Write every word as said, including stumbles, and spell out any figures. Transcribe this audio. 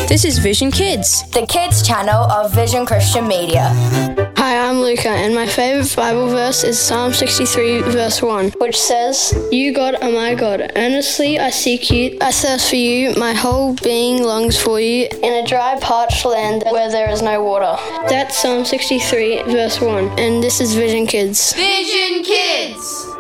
This is Vision Kids, the kids channel of Vision Christian Media. Hi, I'm Luca, and my favourite Bible verse is Psalm sixty-three, verse one, which says, "You, God, are my God. Earnestly I seek you. I thirst for you. My whole being longs for you in a dry, parched land where there is no water." That's Psalm sixty-three, verse one, and this is Vision Kids. Vision Kids!